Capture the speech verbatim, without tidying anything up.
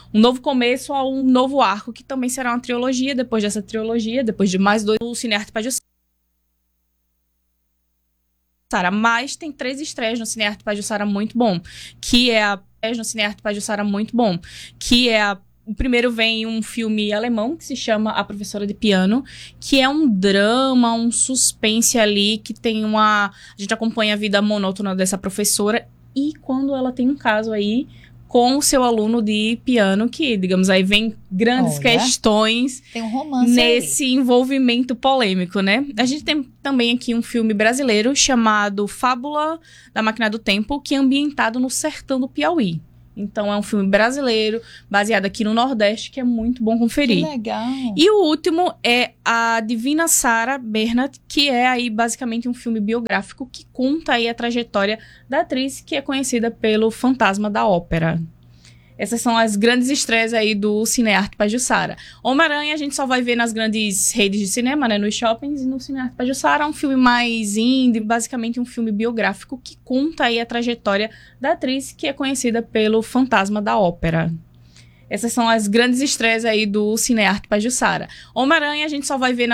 um novo começo a um novo arco, que também será uma trilogia. Depois dessa trilogia, depois de mais dois, o Cinearte Pajuçara. Mas tem três estreias no Cinearte Pajuçara muito bom, que é a no Cinearte Pajuçara muito bom, que é a o primeiro vem um filme alemão que se chama A Professora de Piano, que é um drama, um suspense ali, que tem uma... A gente acompanha a vida monótona dessa professora e quando ela tem um caso aí com o seu aluno de piano, que, digamos, aí vem grandes Olha, questões tem um romance nesse aí. envolvimento polêmico, né? A gente tem também aqui um filme brasileiro chamado Fábula da Máquina do Tempo, que é ambientado no sertão do Piauí. Então, é um filme brasileiro, baseado aqui no Nordeste, que é muito bom conferir. Que legal. E o último é a Divina Sarah Bernhardt, que é aí basicamente um filme biográfico que conta aí a trajetória da atriz, que é conhecida pelo Fantasma da Ópera. Essas são as grandes estreias aí do Cinearte Pajuçara. Homem-Aranha a gente só vai ver nas grandes redes de cinema, né, nos shoppings, e no Cinearte Pajuçara é um filme mais indie, basicamente um filme biográfico que conta aí a trajetória da atriz, que é conhecida pelo Fantasma da Ópera. Essas são as grandes estreias aí do Cinearte Pajuçara. Homem-Aranha a gente só vai ver na